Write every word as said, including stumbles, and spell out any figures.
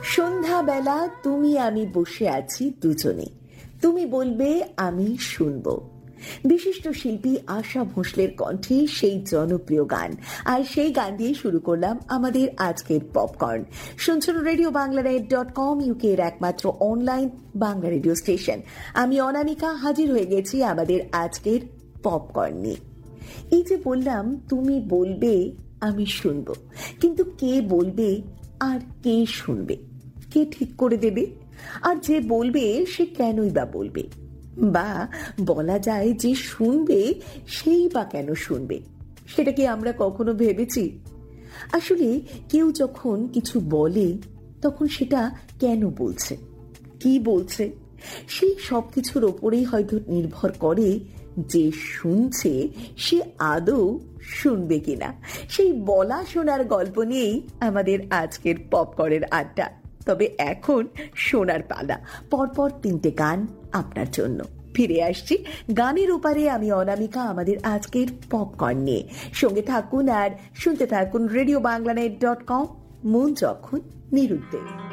সন্ধ্যাবেলা তুমি আমি বসে আছি দুজনে, তুমি বলবে আমি শুনবো। বিশিষ্ট শিল্পী আশা ভোঁসলের কণ্ঠে সেই জনপ্রিয় গান, আর সেই গান দিয়ে শুরু করলাম আমাদের আজকের পপকর্ন। শুনছেন radio Bangla net dot com, UK এর একমাত্র অনলাইন বাংলা রেডিও স্টেশন। আমি অনামিকা হাজির হয়ে গেছি আমাদের আজকের পপকর্ন নিয়ে। এই যে বললাম তুমি বলবে আমি শুনবো, কিন্তু কে বলবে আর কে শুনবে, কে ঠিক করে দেবে? আর যে বলবে সে কেনই বা বলবে? বা বলা যায় যে শুনবে সেই বা কেন শুনবে? সেটা কি আমরা কখনো ভেবেছি? আসলে কেউ যখন কিছু বলে তখন সেটা কেন বলছে, কি বলছে, সেই সব কিছুর ওপরেই হয়তো নির্ভর করে যে শুনছে সে আদৌ শুনবে কিনা। সেই বলা শোনার গল্প নিয়েই আমাদের আজকের পপকর্নের আড্ডা। তবে এখন শোনার পালা, পরপর তিনটে গান আপনার জন্য। ফিরে আসছি গানের ওপারে, আমি অনামিকা আমাদের আজকের পপকর্ন নিয়ে। সঙ্গে থাকুন আর শুনতে থাকুন radio Bangla net dot com, মন যখন নিরুদ্দেশ।